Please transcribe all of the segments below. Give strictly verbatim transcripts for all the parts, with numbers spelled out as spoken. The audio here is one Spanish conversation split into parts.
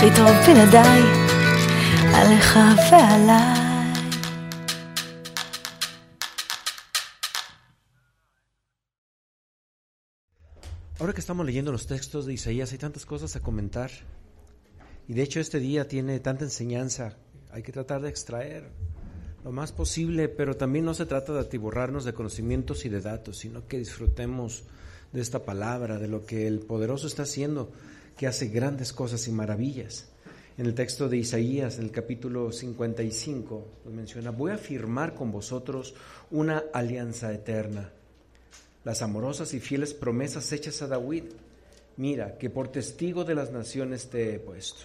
הכי טוב בלעדיי, עליך ועליי. Ahora que estamos leyendo los textos de Isaías hay tantas cosas a comentar, y de hecho este día tiene tanta enseñanza. Hay que tratar de extraer lo más posible, pero también no se trata de atiborrarnos de conocimientos y de datos, sino que disfrutemos de esta palabra, de lo que el poderoso está haciendo, que hace grandes cosas y maravillas. En el texto de Isaías, en el capítulo cincuenta y cinco, nos menciona: voy a firmar con vosotros una alianza eterna, las amorosas y fieles promesas hechas a David. Mira, que por testigo de las naciones te he puesto,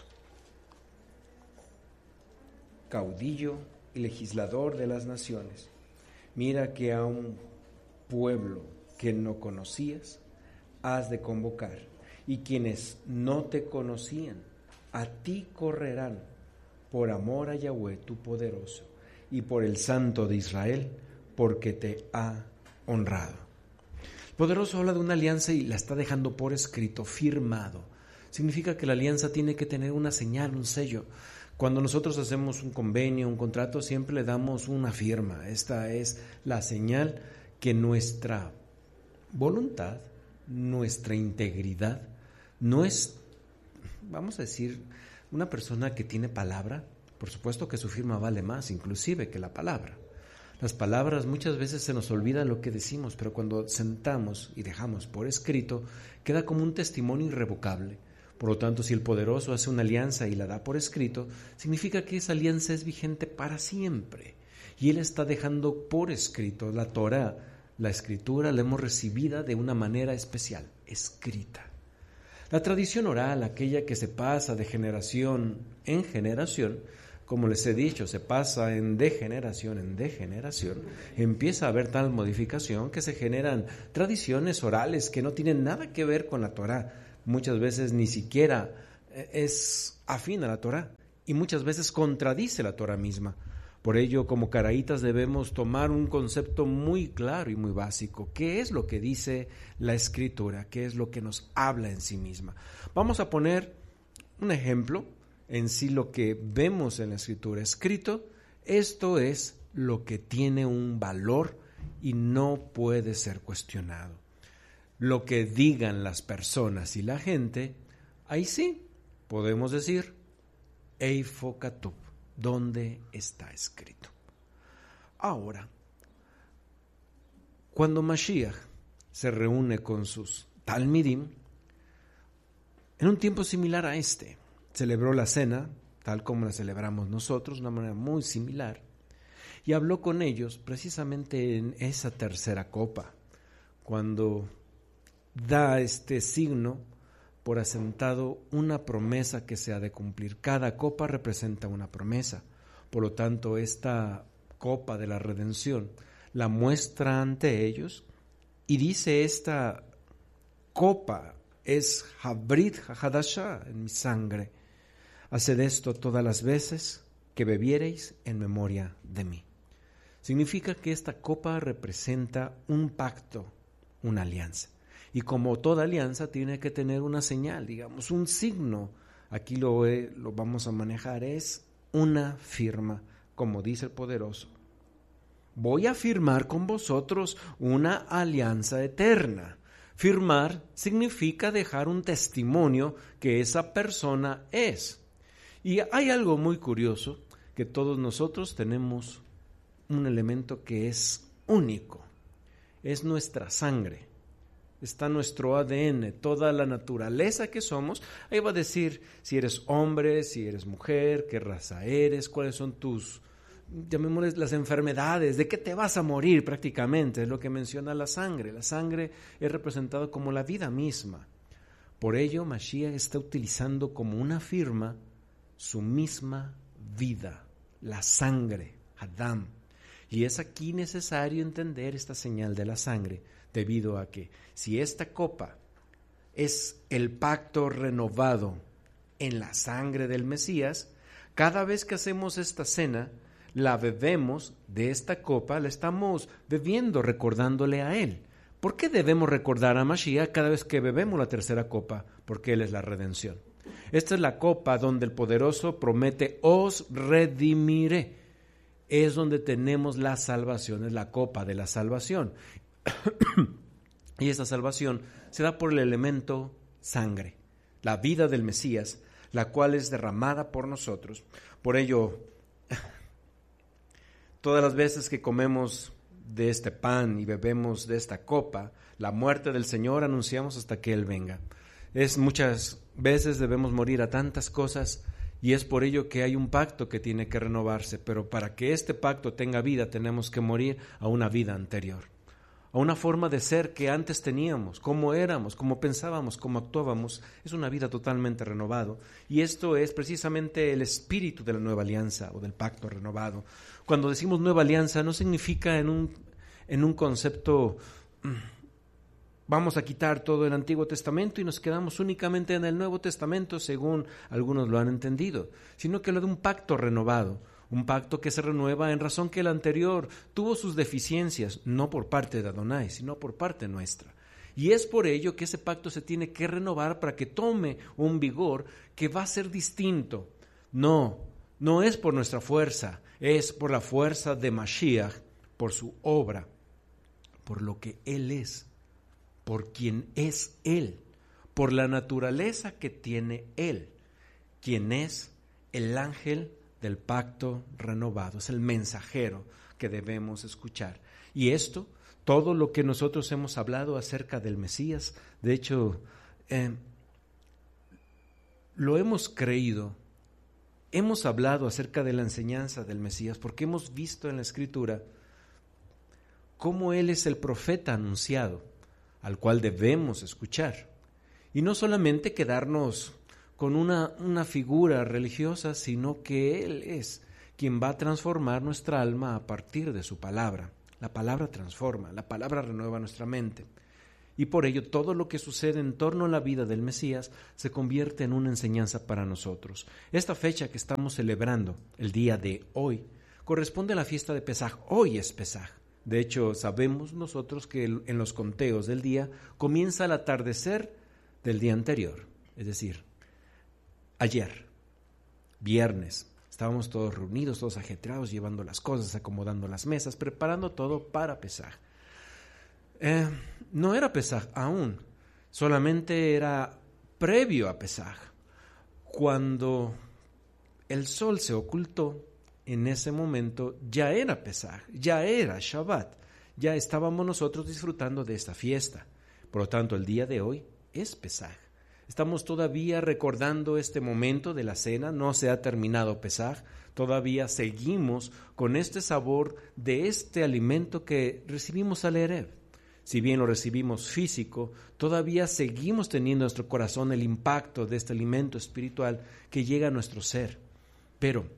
caudillo y legislador de las naciones. Mira que a un pueblo que no conocías has de convocar, y quienes no te conocían a ti correrán por amor a Yahweh tu poderoso y por el Santo de Israel, porque te ha honrado. El poderoso habla de una alianza y la está dejando por escrito, firmado. Significa que la alianza tiene que tener una señal, un sello. Cuando nosotros hacemos un convenio, un contrato, siempre le damos una firma. Esta es la señal que nuestra voluntad, nuestra integridad, no es, vamos a decir, una persona que tiene palabra. Por supuesto que su firma vale más, inclusive, que la palabra. Las palabras muchas veces se nos olvida lo que decimos, pero cuando sentamos y dejamos por escrito, queda como un testimonio irrevocable. Por lo tanto, si el poderoso hace una alianza y la da por escrito, significa que esa alianza es vigente para siempre. Y Él está dejando por escrito la Torah, la escritura, la hemos recibida de una manera especial, escrita. La tradición oral, aquella que se pasa de generación en generación, como les he dicho, se pasa en de generación en de generación, empieza a haber tal modificación que se generan tradiciones orales que no tienen nada que ver con la Torah. Muchas veces ni siquiera es afín a la Torah y muchas veces contradice la Torah misma. Por ello, como caraítas debemos tomar un concepto muy claro y muy básico. ¿Qué es lo que dice la Escritura? ¿Qué es lo que nos habla en sí misma? Vamos a poner un ejemplo. En sí lo que vemos en la Escritura escrito, esto es lo que tiene un valor y no puede ser cuestionado. Lo que digan las personas y la gente, ahí sí podemos decir Eifo Katub, ¿dónde está escrito? Ahora, cuando Mashiach se reúne con sus Talmidim, en un tiempo similar a este, celebró la cena, tal como la celebramos nosotros, de una manera muy similar, y habló con ellos precisamente en esa tercera copa, cuando da este signo por asentado una promesa que se ha de cumplir. Cada copa representa una promesa, por lo tanto esta copa de la redención la muestra ante ellos y dice: esta copa es Habrit HaHadashah, en mi sangre. Haced esto todas las veces que bebiereis en memoria de mí. Significa que esta copa representa un pacto, una alianza. Y como toda alianza tiene que tener una señal, digamos, un signo. Aquí lo, lo vamos a manejar, es una firma, como dice el poderoso. Voy a firmar con vosotros una alianza eterna. Firmar significa dejar un testimonio que esa persona es. Y hay algo muy curioso, que todos nosotros tenemos un elemento que es único, es nuestra sangre, está nuestro A D N, toda la naturaleza que somos. Ahí va a decir si eres hombre, si eres mujer, qué raza eres, cuáles son tus, llamémosles las enfermedades, de qué te vas a morir prácticamente, es lo que menciona la sangre. La sangre es representada como la vida misma. Por ello, Mashiach está utilizando como una firma su misma vida, la sangre, Adam. Y es aquí necesario entender esta señal de la sangre, debido a que si esta copa es el pacto renovado en la sangre del Mesías, cada vez que hacemos esta cena, la bebemos de esta copa, la estamos bebiendo recordándole a Él. ¿Por qué debemos recordar a Mashiach cada vez que bebemos la tercera copa? Porque Él es la redención. Esta es la copa donde el poderoso promete, os redimiré. Es donde tenemos la salvación, es la copa de la salvación. Y esa salvación se da por el elemento sangre, la vida del Mesías, la cual es derramada por nosotros. Por ello, todas las veces que comemos de este pan y bebemos de esta copa, la muerte del Señor anunciamos hasta que Él venga. Es muchas veces debemos morir a tantas cosas y es por ello que hay un pacto que tiene que renovarse, pero para que este pacto tenga vida tenemos que morir a una vida anterior, a una forma de ser que antes teníamos, cómo éramos, cómo pensábamos, cómo actuábamos. Es una vida totalmente renovado y esto es precisamente el espíritu de la nueva alianza o del pacto renovado. Cuando decimos nueva alianza no significa en un, en un concepto vamos a quitar todo el Antiguo Testamento y nos quedamos únicamente en el Nuevo Testamento según algunos lo han entendido, sino que lo de un pacto renovado, un pacto que se renueva en razón que el anterior tuvo sus deficiencias, no por parte de Adonai, sino por parte nuestra. Y es por ello que ese pacto se tiene que renovar para que tome un vigor que va a ser distinto. No, no es por nuestra fuerza, es por la fuerza de Mashiach, por su obra, por lo que Él es, por quien es Él, por la naturaleza que tiene Él, quien es el ángel del pacto renovado, es el mensajero que debemos escuchar. Y esto, todo lo que nosotros hemos hablado acerca del Mesías, de hecho, eh, lo hemos creído, hemos hablado acerca de la enseñanza del Mesías, porque hemos visto en la Escritura cómo Él es el profeta anunciado, al cual debemos escuchar. Y no solamente quedarnos con una, una figura religiosa, sino que Él es quien va a transformar nuestra alma a partir de su palabra. La palabra transforma, la palabra renueva nuestra mente. Y por ello todo lo que sucede en torno a la vida del Mesías se convierte en una enseñanza para nosotros. Esta fecha que estamos celebrando, el día de hoy, corresponde a la fiesta de Pesaj. Hoy es Pesaj. De hecho, sabemos nosotros que en los conteos del día comienza el atardecer del día anterior, es decir, ayer, viernes. Estábamos todos reunidos, todos ajetreados, llevando las cosas, acomodando las mesas, preparando todo para Pesaj. Eh, no era Pesaj aún, solamente era previo a Pesaj. Cuando el sol se ocultó, en ese momento ya era Pesaj, ya era Shabbat, ya estábamos nosotros disfrutando de esta fiesta. Por lo tanto, el día de hoy es Pesaj. Estamos todavía recordando este momento de la cena, no se ha terminado Pesaj, todavía seguimos con este sabor de este alimento que recibimos al Erev. Si bien lo recibimos físico, todavía seguimos teniendo en nuestro corazón el impacto de este alimento espiritual que llega a nuestro ser. Pero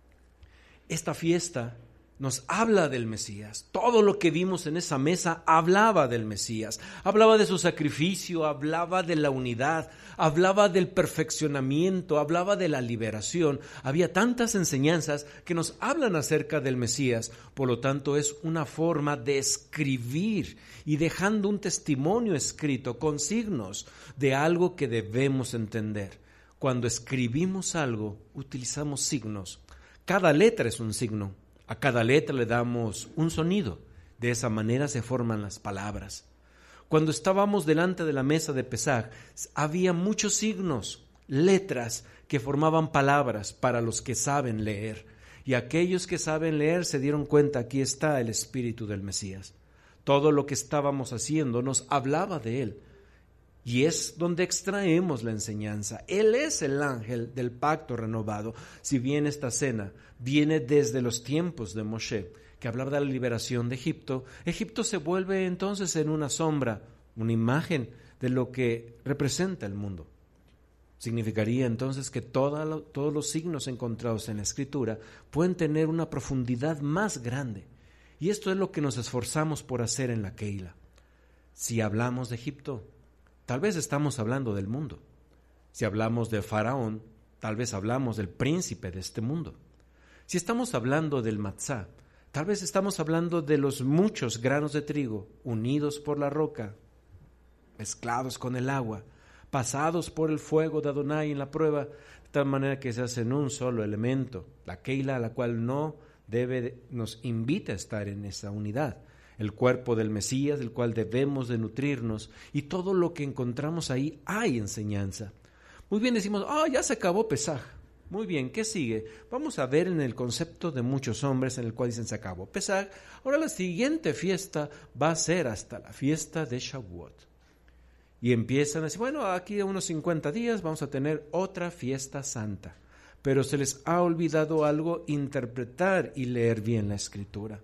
esta fiesta nos habla del Mesías. Todo lo que vimos en esa mesa hablaba del Mesías, hablaba de su sacrificio, hablaba de la unidad, hablaba del perfeccionamiento, hablaba de la liberación. Había tantas enseñanzas que nos hablan acerca del Mesías. Por lo tanto, es una forma de escribir y dejando un testimonio escrito con signos de algo que debemos entender. Cuando escribimos algo, utilizamos signos. Cada letra es un signo. A cada letra le damos un sonido. De esa manera se forman las palabras. Cuando estábamos delante de la mesa de Pesaj, había muchos signos, letras que formaban palabras para los que saben leer. Y aquellos que saben leer se dieron cuenta, aquí está el espíritu del Mesías. Todo lo que estábamos haciendo nos hablaba de Él. Y es donde extraemos la enseñanza. Él es el ángel del pacto renovado. Si bien esta cena viene desde los tiempos de Moshe, que hablaba de la liberación de Egipto, Egipto se vuelve entonces en una sombra, una imagen de lo que representa el mundo. Significaría entonces que toda lo, todos los signos encontrados en la Escritura pueden tener una profundidad más grande. Y esto es lo que nos esforzamos por hacer en la Keila. Si hablamos de Egipto, tal vez estamos hablando del mundo. Si hablamos de Faraón, tal vez hablamos del príncipe de este mundo. Si estamos hablando del matzá, tal vez estamos hablando de los muchos granos de trigo unidos por la roca, mezclados con el agua, pasados por el fuego de Adonai en la prueba, de tal manera que se hacen un solo elemento, la Keila, a la cual no debe, nos invita a estar en esa unidad, el cuerpo del Mesías, del cual debemos de nutrirnos, y todo lo que encontramos ahí hay enseñanza. Muy bien, decimos, ah, oh, ya se acabó Pesaj. Muy bien, ¿qué sigue? Vamos a ver en el concepto de muchos hombres en el cual dicen se acabó Pesaj. Ahora la siguiente fiesta va a ser hasta la fiesta de Shavuot. Y empiezan a decir, bueno, aquí a unos cincuenta días vamos a tener otra fiesta santa. Pero se les ha olvidado algo, interpretar y leer bien la escritura.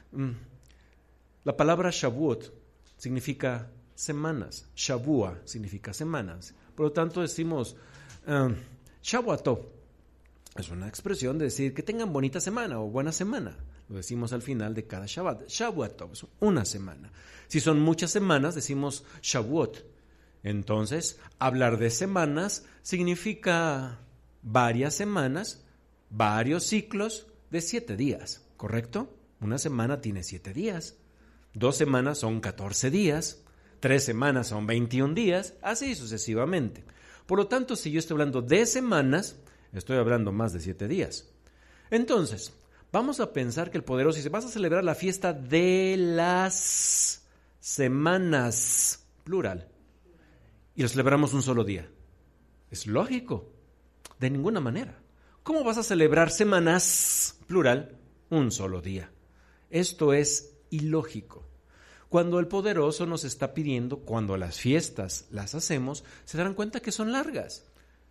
La palabra Shavuot significa semanas. Shavua significa semanas. Por lo tanto decimos um, Shavuatov. Es una expresión de decir que tengan bonita semana o buena semana. Lo decimos al final de cada Shabbat. Shavuatov es una semana. Si son muchas semanas, decimos Shavuot. Entonces, hablar de semanas significa varias semanas, varios ciclos de siete días, ¿correcto? Una semana tiene siete días. Dos semanas son catorce días. Tres semanas son veintiún días. Así sucesivamente. Por lo tanto, si yo estoy hablando de semanas, estoy hablando más de siete días. Entonces, vamos a pensar que el poderoso dice, vas a celebrar la fiesta de las semanas, plural, y lo celebramos un solo día. Es lógico, de ninguna manera. ¿Cómo vas a celebrar semanas, plural, un solo día? Esto es ilógico. Cuando el poderoso nos está pidiendo, cuando las fiestas las hacemos, se darán cuenta que son largas.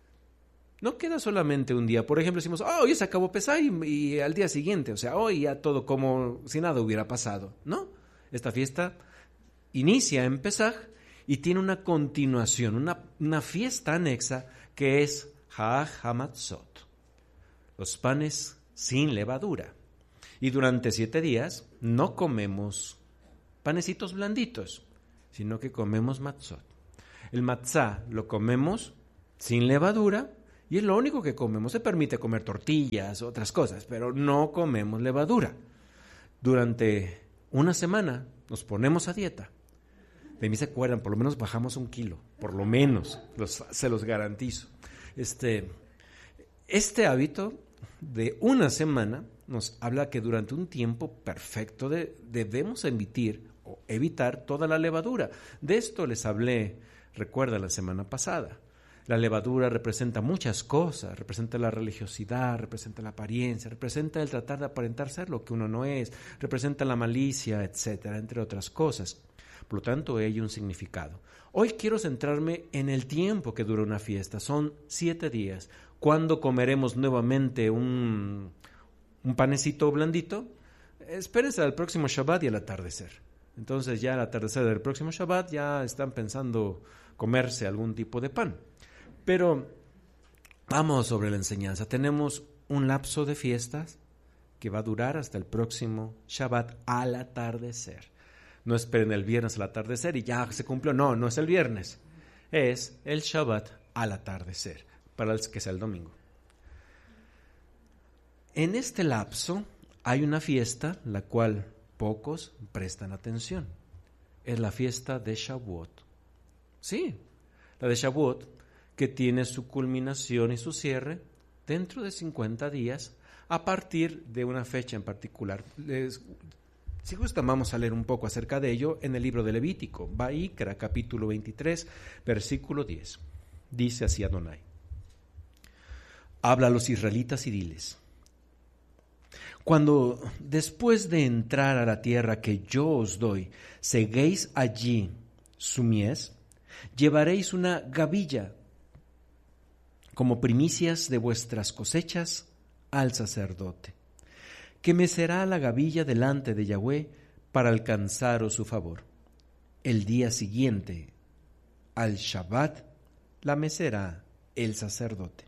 No queda solamente un día. Por ejemplo, decimos, oh, hoy se acabó Pesaj y, y al día siguiente, o sea, hoy ya todo como si nada hubiera pasado. No, esta fiesta inicia en Pesaj y tiene una continuación, una, una fiesta anexa que es Hag HaMatzot, los panes sin levadura. Y durante siete días no comemos panecitos blanditos, sino que comemos matzot. El matzá lo comemos sin levadura y es lo único que comemos. Se permite comer tortillas, otras cosas, pero no comemos levadura. Durante una semana nos ponemos a dieta. De mí se acuerdan, por lo menos bajamos un kilo, por lo menos, los, se los garantizo. Este, este hábito de una semana nos habla que durante un tiempo perfecto de, debemos emitir o evitar toda la levadura. De esto les hablé, recuerda, la semana pasada. La levadura representa muchas cosas, representa la religiosidad, representa la apariencia, representa el tratar de aparentar ser lo que uno no es, representa la malicia, etcétera, entre otras cosas. Por lo tanto, hay un significado. Hoy quiero centrarme en el tiempo que dura una fiesta. Son siete días. ¿Cuándo comeremos nuevamente un, un panecito blandito? Espérense al próximo Shabbat y al atardecer. Entonces ya al atardecer del próximo Shabbat ya están pensando comerse algún tipo de pan. Pero vamos sobre la enseñanza. Tenemos un lapso de fiestas que va a durar hasta el próximo Shabbat al atardecer. No esperen el viernes al atardecer y ya se cumplió. No, no es el viernes. Es el Shabbat al atardecer, para el que sea el domingo. En este lapso hay una fiesta la cual pocos prestan atención. Es la fiesta de Shavuot. Sí, la de Shavuot, que tiene su culminación y su cierre dentro de cincuenta días a partir de una fecha en particular. Les, si gustan, vamos a leer un poco acerca de ello en el libro de Levítico, Vaikra, capítulo veintitrés, versículo diez. Dice así Adonai: habla a los israelitas y diles: cuando después de entrar a la tierra que yo os doy, seguéis allí su mies, llevaréis una gavilla como primicias de vuestras cosechas al sacerdote, que mecerá la gavilla delante de Yahweh para alcanzaros su favor. El día siguiente al Shabbat la mecerá el sacerdote.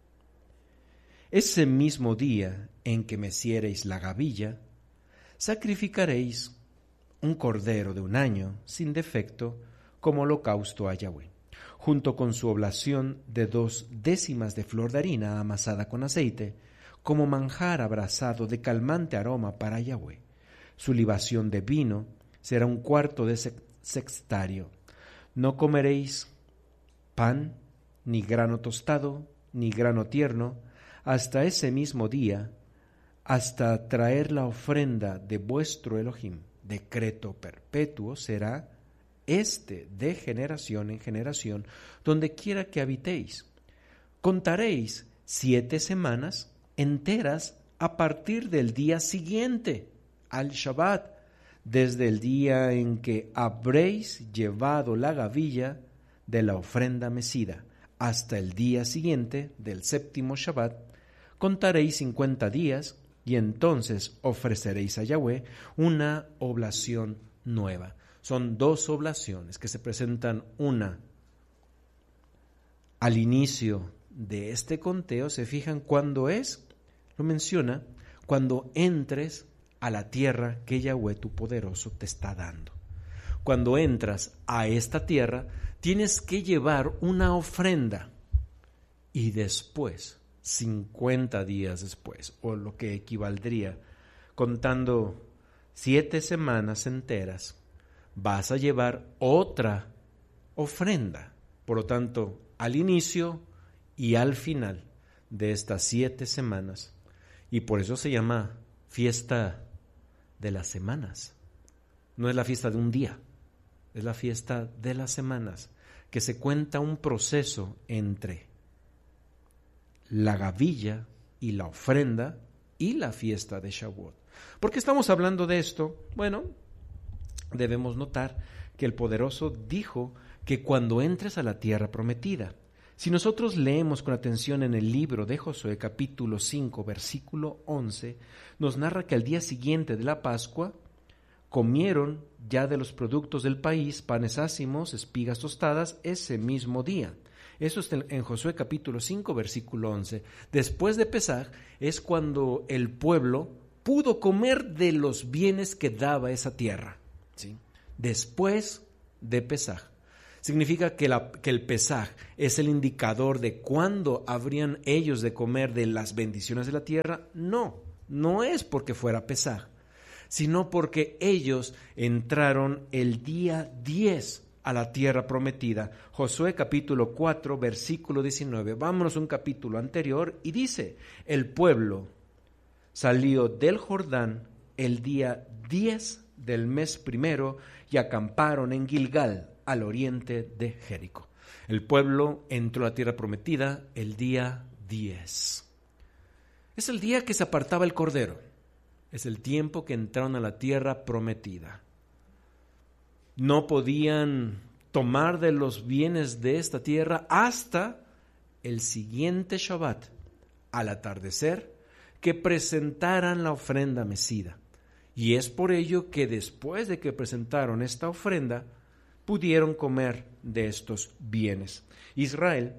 Ese mismo día en que meciereis la gavilla, sacrificaréis un cordero de un año sin defecto como holocausto a Yahweh, junto con su oblación de dos décimas de flor de harina amasada con aceite, como manjar abrasado de calmante aroma para Yahweh. Su libación de vino será un cuarto de sextario. No comeréis pan, ni grano tostado, ni grano tierno, hasta ese mismo día, hasta traer la ofrenda de vuestro Elohim. Decreto perpetuo será este de generación en generación, donde quiera que habitéis. Contaréis siete semanas enteras a partir del día siguiente al Shabbat, desde el día en que habréis llevado la gavilla de la ofrenda mecida, hasta el día siguiente del séptimo Shabbat. Contaréis cincuenta días, y entonces ofreceréis a Yahweh una oblación nueva. Son dos oblaciones que se presentan, una al inicio de este conteo. Se fijan cuándo es, lo menciona, cuando entres a la tierra que Yahweh tu poderoso te está dando. Cuando entras a esta tierra, tienes que llevar una ofrenda, y después, cincuenta días después, o lo que equivaldría, contando siete semanas enteras, vas a llevar otra ofrenda. Por lo tanto, al inicio y al final de estas siete semanas, y por eso se llama fiesta de las semanas. No es la fiesta de un día, es la fiesta de las semanas, que se cuenta un proceso entre la gavilla y la ofrenda y la fiesta de Shavuot. ¿Por qué estamos hablando de esto? Bueno, debemos notar que el poderoso dijo que cuando entres a la tierra prometida. Si nosotros leemos con atención en el libro de Josué, capítulo cinco, versículo once, nos narra que al día siguiente de la Pascua comieron ya de los productos del país, panes ácimos, espigas tostadas, ese mismo día. Eso está en Josué capítulo cinco, versículo once. Después de Pesaj es cuando el pueblo pudo comer de los bienes que daba esa tierra, ¿sí? Después de Pesaj. ¿Significa que, la, que el Pesaj es el indicador de cuándo habrían ellos de comer de las bendiciones de la tierra? No, no es porque fuera Pesaj, sino porque ellos entraron el día diez a la tierra prometida. Josué capítulo cuatro, versículo diecinueve. Vámonos a un capítulo anterior y dice: el pueblo salió del Jordán el día diez del mes primero y acamparon en Gilgal, al oriente de Jericó. El pueblo entró a la tierra prometida el día diez. Es el día que se apartaba el Cordero. Es el tiempo que entraron a la tierra prometida. No podían tomar de los bienes de esta tierra hasta el siguiente Shabbat, al atardecer, que presentaran la ofrenda mecida. Y es por ello que después de que presentaron esta ofrenda, pudieron comer de estos bienes. Israel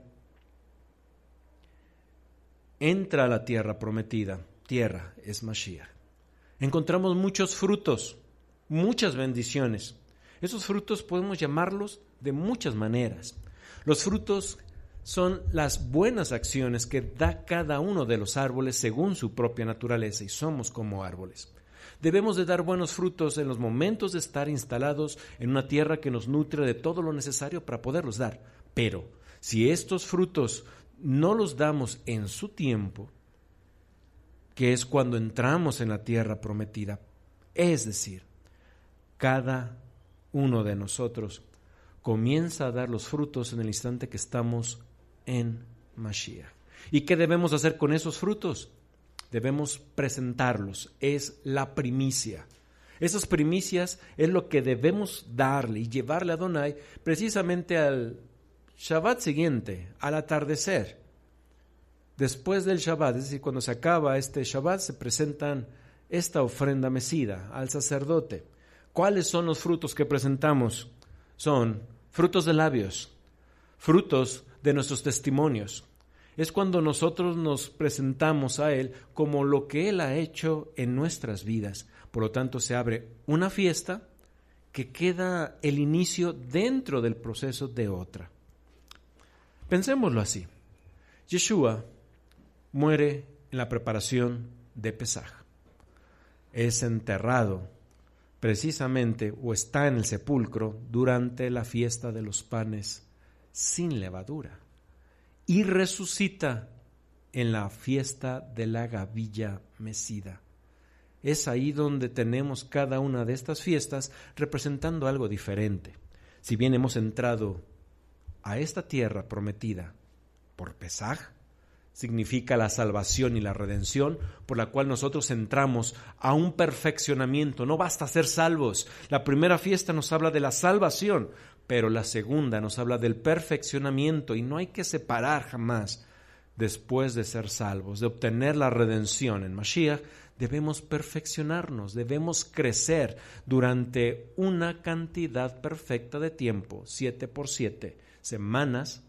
entra a la tierra prometida. Tierra es Mashiach. Encontramos muchos frutos, muchas bendiciones. Esos frutos podemos llamarlos de muchas maneras. Los frutos son las buenas acciones que da cada uno de los árboles según su propia naturaleza, y somos como árboles. Debemos de dar buenos frutos en los momentos de estar instalados en una tierra que nos nutre de todo lo necesario para poderlos dar. Pero si estos frutos no los damos en su tiempo, que es cuando entramos en la tierra prometida, es decir, cada uno de nosotros comienza a dar los frutos en el instante que estamos en Mashiach. ¿Y qué debemos hacer con esos frutos? Debemos presentarlos, es la primicia. Esas primicias es lo que debemos darle y llevarle a Adonai precisamente al Shabbat siguiente, al atardecer. Después del Shabbat, es decir, cuando se acaba este Shabbat, se presentan esta ofrenda mecida al sacerdote. ¿Cuáles son los frutos que presentamos? Son frutos de labios, frutos de nuestros testimonios. Es cuando nosotros nos presentamos a Él como lo que Él ha hecho en nuestras vidas. Por lo tanto, se abre una fiesta que queda el inicio dentro del proceso de otra. Pensémoslo así. Yeshua muere en la preparación de Pesaj. Es enterrado precisamente, o está en el sepulcro, durante la fiesta de los panes sin levadura, y resucita en la fiesta de la gavilla mecida. Es ahí donde tenemos cada una de estas fiestas representando algo diferente. Si bien hemos entrado a esta tierra prometida por Pesaj, significa la salvación y la redención, por la cual nosotros entramos a un perfeccionamiento. No basta ser salvos. La primera fiesta nos habla de la salvación, pero la segunda nos habla del perfeccionamiento, y no hay que separar jamás. Después de ser salvos, de obtener la redención en Mashiach, debemos perfeccionarnos, debemos crecer durante una cantidad perfecta de tiempo, siete por siete, semanas,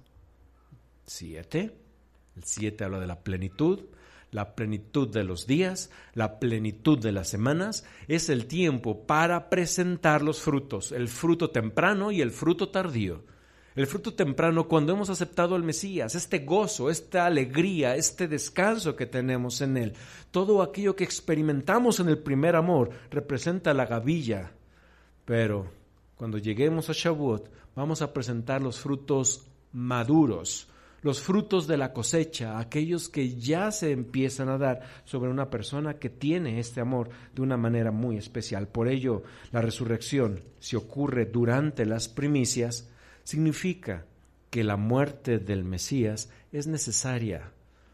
siete, el siete habla de la plenitud, la plenitud de los días, la plenitud de las semanas, es el tiempo para presentar los frutos, el fruto temprano y el fruto tardío. El fruto temprano, cuando hemos aceptado al Mesías, este gozo, esta alegría, este descanso que tenemos en Él, todo aquello que experimentamos en el primer amor, representa la gavilla. Pero cuando lleguemos a Shavuot, vamos a presentar los frutos maduros, los frutos de la cosecha, aquellos que ya se empiezan a dar sobre una persona que tiene este amor de una manera muy especial. Por ello, la resurrección, si ocurre durante las primicias, significa que la muerte del Mesías es necesaria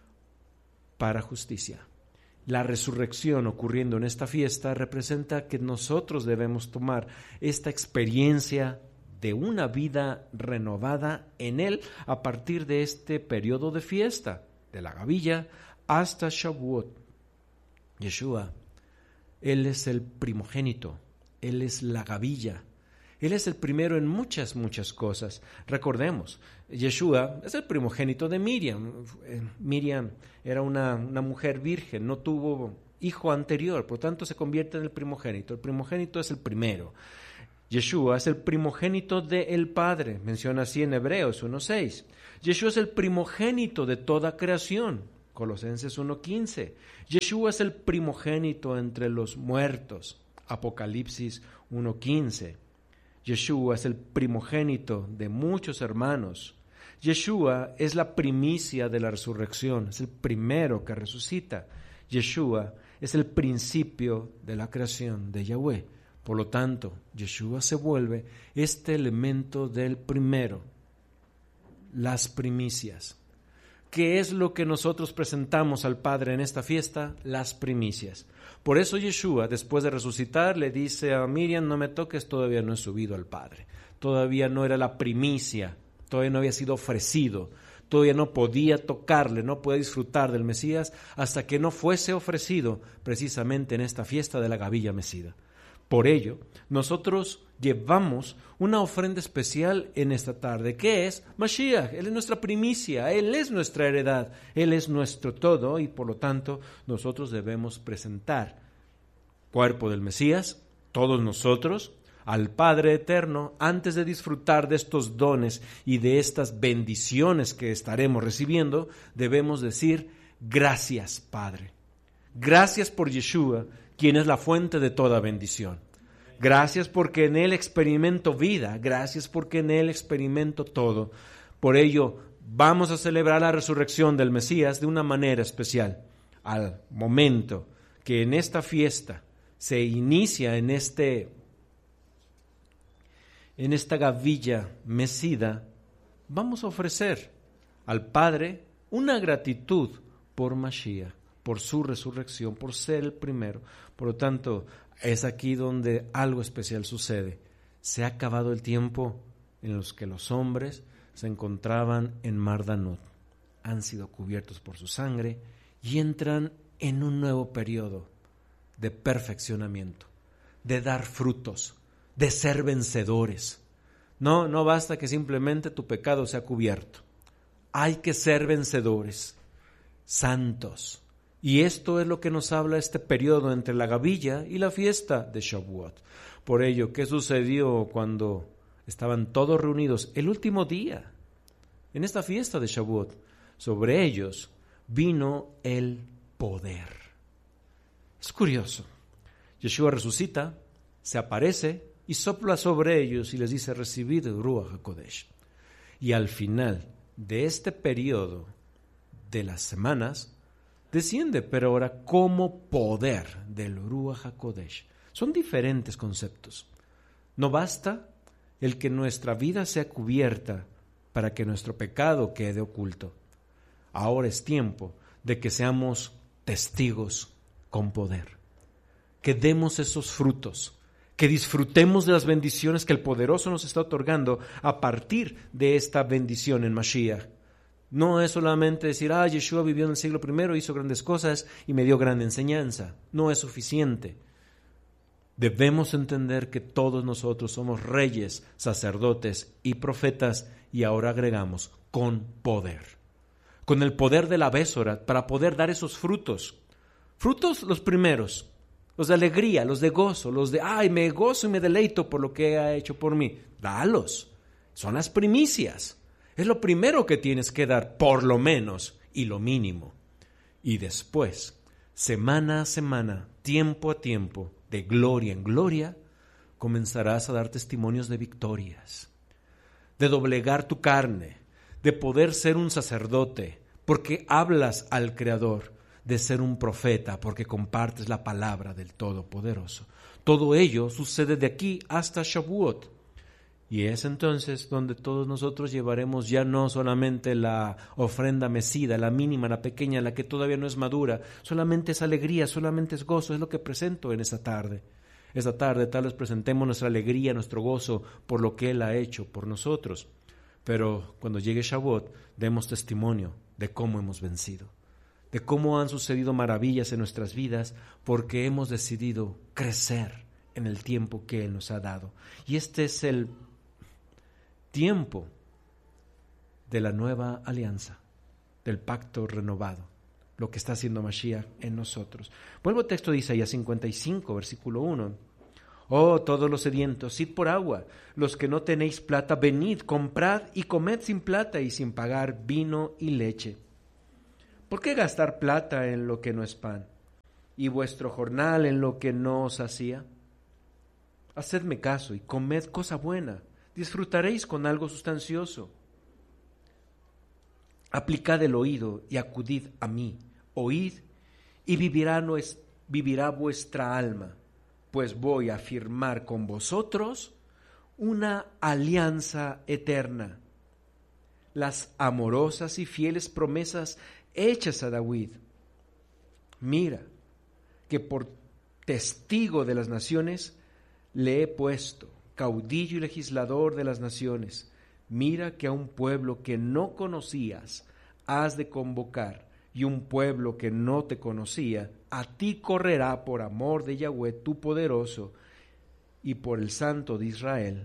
para justicia. La resurrección ocurriendo en esta fiesta representa que nosotros debemos tomar esta experiencia de una vida renovada en Él a partir de este periodo de fiesta, de la gavilla hasta Shavuot. Yeshua, Él es el primogénito, Él es la gavilla. Él es el primero en muchas, muchas cosas. Recordemos, Yeshua es el primogénito de Miriam. Miriam era una, una mujer virgen, no tuvo hijo anterior, por tanto se convierte en el primogénito. El primogénito es el primero. Yeshua es el primogénito del Padre, menciona así en Hebreos uno seis. Yeshua es el primogénito de toda creación, Colosenses uno quince. Yeshua es el primogénito entre los muertos, Apocalipsis uno quince. Yeshua es el primogénito de muchos hermanos. Yeshua es la primicia de la resurrección, es el primero que resucita. Yeshua es el principio de la creación de Yahweh. Por lo tanto, Yeshua se vuelve este elemento del primero, las primicias. ¿Qué es lo que nosotros presentamos al Padre en esta fiesta? Las primicias. Por eso Yeshua, después de resucitar, le dice a Miriam, no me toques, todavía no he subido al Padre. Todavía no era la primicia, todavía no había sido ofrecido, todavía no podía tocarle, no podía disfrutar del Mesías hasta que no fuese ofrecido precisamente en esta fiesta de la gavilla mecida. Por ello, nosotros llevamos una ofrenda especial en esta tarde, que es Mashiach. Él es nuestra primicia, Él es nuestra heredad, Él es nuestro todo, y por lo tanto nosotros debemos presentar cuerpo del Mesías, todos nosotros, al Padre Eterno, antes de disfrutar de estos dones y de estas bendiciones que estaremos recibiendo. Debemos decir, gracias, Padre. Gracias por Yeshua, quien es la fuente de toda bendición. Gracias porque en Él experimento vida. Gracias porque en Él experimento todo. Por ello, vamos a celebrar la resurrección del Mesías de una manera especial. Al momento que en esta fiesta se inicia en, este, en esta gavilla mecida, vamos a ofrecer al Padre una gratitud por Mashiach, por su resurrección, por ser el primero. Por lo tanto, es aquí donde algo especial sucede. Se ha acabado el tiempo en los que los hombres se encontraban en Mardanot. Han sido cubiertos por su sangre y entran en un nuevo periodo de perfeccionamiento, de dar frutos, de ser vencedores. No, no basta que simplemente tu pecado sea cubierto. Hay que ser vencedores, santos. Y esto es lo que nos habla este periodo entre la gavilla y la fiesta de Shavuot. Por ello, ¿qué sucedió cuando estaban todos reunidos el último día en esta fiesta de Shavuot? Sobre ellos vino el poder. Es curioso. Yeshua resucita, se aparece y sopla sobre ellos y les dice, recibid el Ruach HaKodesh. Y al final de este periodo de las semanas, desciende, pero ahora como poder del Ruach HaKodesh. Son diferentes conceptos. No basta el que nuestra vida sea cubierta para que nuestro pecado quede oculto. Ahora es tiempo de que seamos testigos con poder, que demos esos frutos, que disfrutemos de las bendiciones que el Poderoso nos está otorgando a partir de esta bendición en Mashiach. No es solamente decir, ah, Yeshua vivió en el siglo primero, hizo grandes cosas y me dio gran enseñanza. No es suficiente. Debemos entender que todos nosotros somos reyes, sacerdotes y profetas, y ahora agregamos con poder. Con el poder de la Bésorat para poder dar esos frutos. Frutos los primeros, los de alegría, los de gozo, los de, ay, me gozo y me deleito por lo que ha hecho por mí. Dalos. Son las primicias. Es lo primero que tienes que dar, por lo menos, y lo mínimo. Y después, semana a semana, tiempo a tiempo, de gloria en gloria, comenzarás a dar testimonios de victorias, de doblegar tu carne, de poder ser un sacerdote, porque hablas al Creador, de ser un profeta, porque compartes la palabra del Todopoderoso. Todo ello sucede de aquí hasta Shavuot. Y es entonces donde todos nosotros llevaremos ya no solamente la ofrenda mecida, la mínima, la pequeña, la que todavía no es madura, solamente es alegría, solamente es gozo, es lo que presento en esta tarde. Esta tarde tal vez presentemos nuestra alegría, nuestro gozo por lo que Él ha hecho por nosotros. Pero cuando llegue Shavuot, demos testimonio de cómo hemos vencido, de cómo han sucedido maravillas en nuestras vidas porque hemos decidido crecer en el tiempo que Él nos ha dado. Y este es el tiempo de la nueva alianza, del pacto renovado, lo que está haciendo Mashiach en nosotros. Vuelvo al texto de Isaías cincuenta y cinco, versículo uno. Oh, todos los sedientos, id por agua. Los que no tenéis plata, venid, comprad y comed sin plata y sin pagar vino y leche. ¿Por qué gastar plata en lo que no es pan, y vuestro jornal en lo que no os hacía? Hacedme caso y comed cosa buena, disfrutaréis con algo sustancioso. Aplicad el oído y acudid a mí. Oíd y vivirá, nues, vivirá vuestra alma, pues voy a firmar con vosotros una alianza eterna. Las amorosas y fieles promesas hechas a David. Mira, que por testigo de las naciones le he puesto, caudillo y legislador de las naciones. Mira que a un pueblo que no conocías has de convocar, y un pueblo que no te conocía a ti correrá por amor de Yahweh tu poderoso y por el Santo de Israel,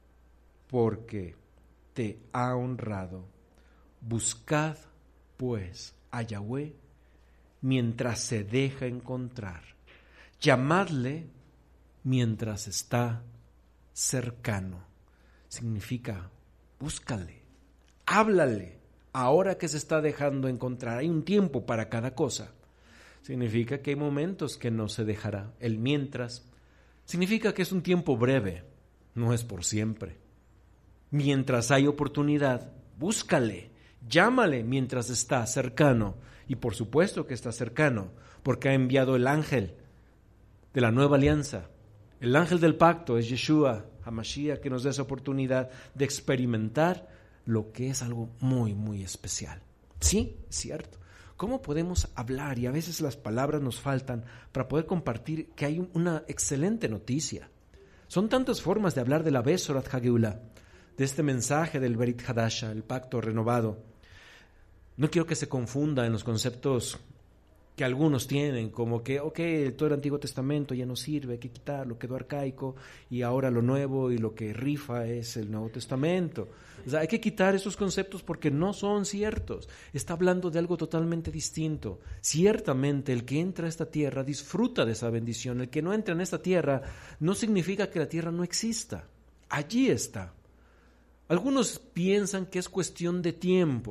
porque te ha honrado. Buscad pues a Yahweh mientras se deja encontrar, llamadle mientras está cercano. Significa, búscale, háblale, ahora que se está dejando encontrar. Hay un tiempo para cada cosa. Significa que hay momentos que no se dejará. El mientras significa que es un tiempo breve, no es por siempre. Mientras hay oportunidad, búscale, llámale mientras está cercano. Y por supuesto que está cercano, porque ha enviado el ángel de la nueva alianza. El ángel del pacto es Yeshua HaMashiach, que nos da esa oportunidad de experimentar lo que es algo muy, muy especial. Sí, es cierto. ¿Cómo podemos hablar? Y a veces las palabras nos faltan para poder compartir que hay una excelente noticia. Son tantas formas de hablar de la Besorat Hageulah, de este mensaje del Berit Hadasha, el pacto renovado. No quiero que se confunda en los conceptos que algunos tienen, como que, ok, todo el Antiguo Testamento ya no sirve, hay que quitarlo, quedó arcaico, y ahora lo nuevo y lo que rifa es el Nuevo Testamento. O sea, hay que quitar esos conceptos porque no son ciertos. Está hablando de algo totalmente distinto. Ciertamente el que entra a esta tierra disfruta de esa bendición. El que no entra en esta tierra no significa que la tierra no exista. Allí está. Algunos piensan que es cuestión de tiempo.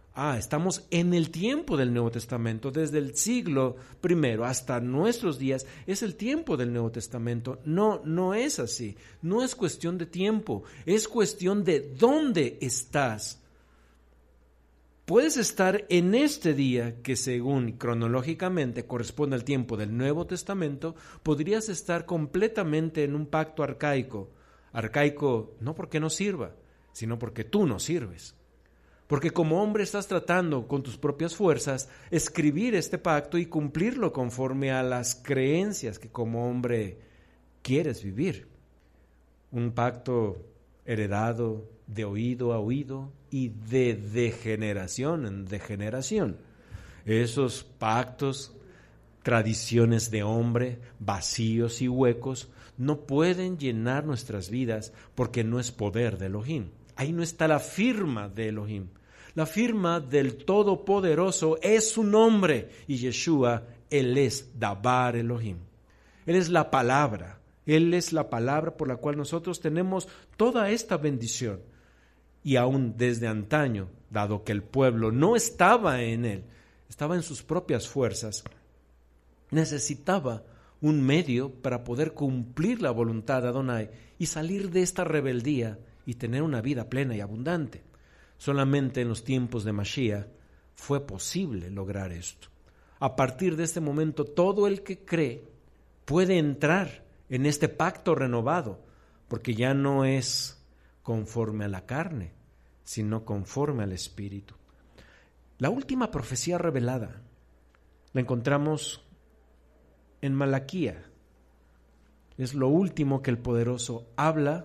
Ah, estamos en el tiempo del Nuevo Testamento, desde el siglo primero hasta nuestros días, es el tiempo del Nuevo Testamento. No, no es así. No es cuestión de tiempo, es cuestión de dónde estás. Puedes estar en este día que según cronológicamente corresponde al tiempo del Nuevo Testamento, podrías estar completamente en un pacto arcaico. Arcaico no porque no sirva, sino porque tú no sirves. Porque como hombre estás tratando con tus propias fuerzas escribir este pacto y cumplirlo conforme a las creencias que como hombre quieres vivir. Un pacto heredado de oído a oído y de, de generación en de generación. Esos pactos, tradiciones de hombre, vacíos y huecos, no pueden llenar nuestras vidas porque no es poder de Elohim. Ahí no está la firma de Elohim. La firma del Todopoderoso es su nombre y Yeshua, Él es Dabar Elohim. Él es la palabra, Él es la palabra por la cual nosotros tenemos toda esta bendición. Y aún desde antaño, dado que el pueblo no estaba en Él, estaba en sus propias fuerzas, necesitaba un medio para poder cumplir la voluntad de Adonai y salir de esta rebeldía y tener una vida plena y abundante. Solamente en los tiempos de Mashiach fue posible lograr esto. A partir de este momento, todo el que cree puede entrar en este pacto renovado, porque ya no es conforme a la carne, sino conforme al Espíritu. La última profecía revelada la encontramos en Malaquía. Es lo último que el Poderoso habla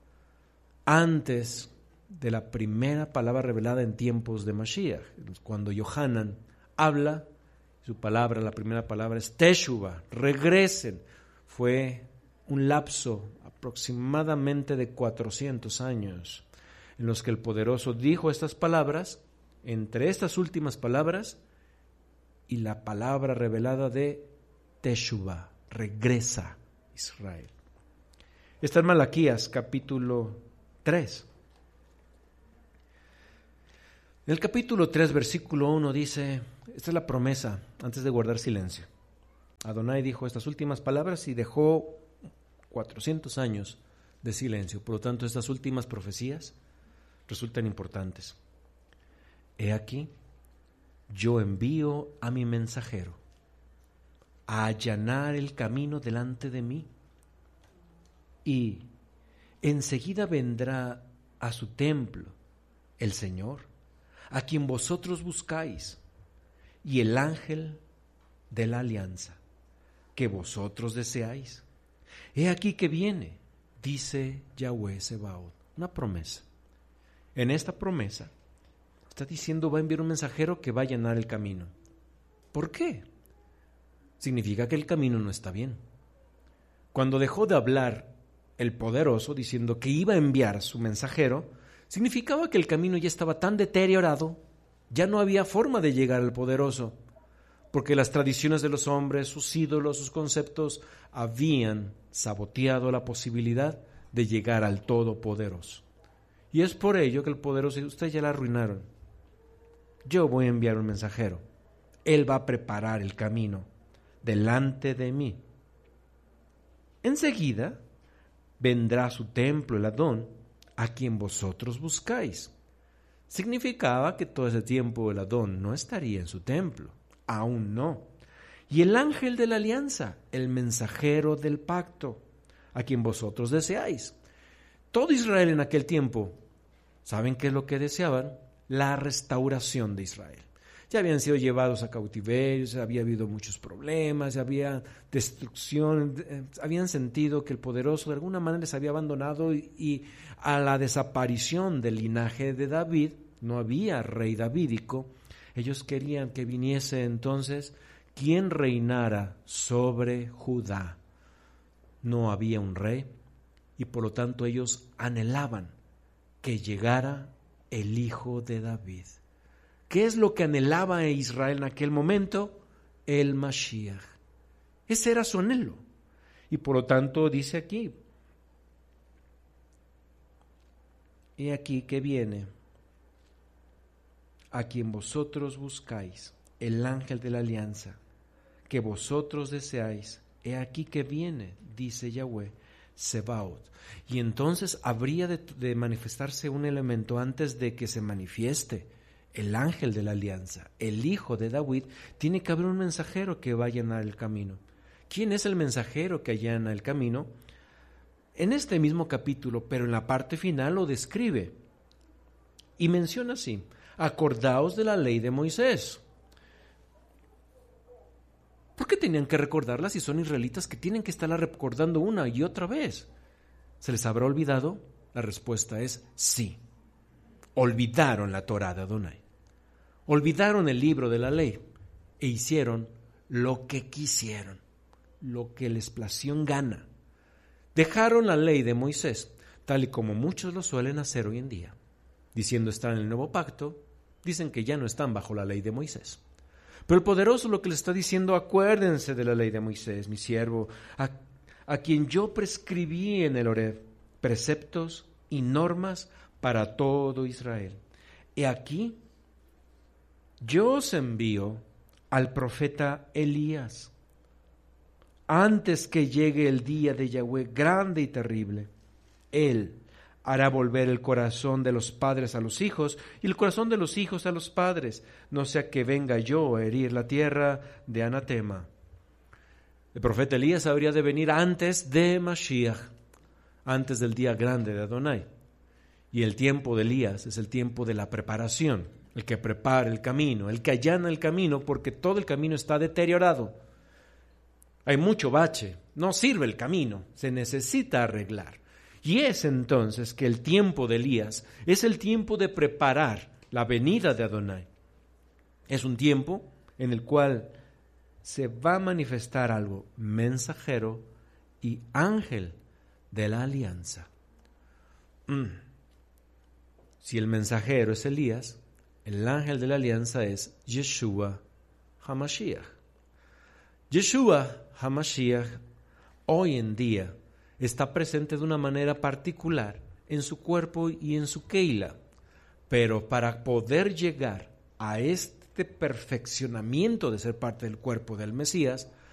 antes de la primera palabra revelada en tiempos de Mashiach. Cuando Yohanan habla, su palabra, la primera palabra es Teshuva, regresen. Fue un lapso aproximadamente de cuatrocientos años en los que el Poderoso dijo estas palabras, entre estas últimas palabras y la palabra revelada de Teshuva, regresa Israel. Está en Malaquías capítulo tres. En el capítulo tres, versículo uno dice, esta es la promesa antes de guardar silencio. Adonai dijo estas últimas palabras y dejó cuatrocientos años de silencio. Por lo tanto, estas últimas profecías resultan importantes. He aquí, yo envío a mi mensajero a allanar el camino delante de mí y enseguida vendrá a su templo el Señor, a quien vosotros buscáis, y el ángel de la alianza, que vosotros deseáis. He aquí que viene, dice Yahweh Sebaot. Una promesa. En esta promesa está diciendo, va a enviar un mensajero que va a allanar el camino. ¿Por qué? Significa que el camino no está bien. Cuando dejó de hablar el Poderoso, diciendo que iba a enviar a su mensajero, significaba que el camino ya estaba tan deteriorado, ya no había forma de llegar al Poderoso, porque las tradiciones de los hombres, sus ídolos, sus conceptos, habían saboteado la posibilidad de llegar al Todopoderoso. Y es por ello que el Poderoso dice, ustedes ya la arruinaron. Yo voy a enviar un mensajero. Él va a preparar el camino delante de mí. Enseguida vendrá a su templo el Adón, a quien vosotros buscáis. Significaba que todo ese tiempo el Adón no estaría en su templo, aún no. Y el ángel de la alianza, el mensajero del pacto, a quien vosotros deseáis. Todo Israel en aquel tiempo, ¿saben qué es lo que deseaban? La restauración de Israel. Ya habían sido llevados a cautiverio, había habido muchos problemas, había destrucción, eh, habían sentido que el Poderoso de alguna manera les había abandonado y, y a la desaparición del linaje de David, no había rey davídico, ellos querían que viniese entonces quien reinara sobre Judá. No había un rey y por lo tanto ellos anhelaban que llegara el hijo de David. ¿Qué es lo que anhelaba Israel en aquel momento? El Mashiach. Ese era su anhelo. Y por lo tanto dice aquí, he aquí que viene a quien vosotros buscáis, el ángel de la alianza, que vosotros deseáis, he aquí que viene, dice Yahweh, Sebaot. Y entonces habría de, de manifestarse un elemento antes de que se manifieste el ángel de la alianza, el hijo de David. Tiene que haber un mensajero que va a allanar el camino. ¿Quién es el mensajero que allana el camino? En este mismo capítulo, pero en la parte final lo describe y menciona así: acordaos de la ley de Moisés. ¿Por qué tenían que recordarla si son israelitas que tienen que estarla recordando una y otra vez? ¿Se les habrá olvidado? La respuesta es sí. Olvidaron la Torá de Adonai. Olvidaron el libro de la ley e hicieron lo que quisieron, lo que les plació en gana. Dejaron la ley de Moisés, tal y como muchos lo suelen hacer hoy en día. Diciendo estar en el nuevo pacto, dicen que ya no están bajo la ley de Moisés. Pero el poderoso lo que les está diciendo: acuérdense de la ley de Moisés, mi siervo, a, a quien yo prescribí en el Horeb preceptos y normas para todo Israel. He aquí, yo os envío al profeta Elías, antes que llegue el día de Yahweh grande y terrible. Él hará volver el corazón de los padres a los hijos y el corazón de los hijos a los padres, no sea que venga yo a herir la tierra de anatema. El profeta Elías habría de venir antes de Mashiach, antes del día grande de Adonai. Y el tiempo de Elías es el tiempo de la preparación, el que prepara el camino, el que allana el camino, porque todo el camino está deteriorado. Hay mucho bache, no sirve el camino, se necesita arreglar. Y es entonces que el tiempo de Elías es el tiempo de preparar la venida de Adonai. Es un tiempo en el cual se va a manifestar algo: mensajero y ángel de la alianza. Mm. Si el mensajero es Elías, el ángel de la alianza es Yeshua HaMashiach. Yeshua HaMashiach hoy en día está presente de una manera particular en su cuerpo y en su keila, pero para poder llegar a este perfeccionamiento de ser parte del cuerpo del Mesías,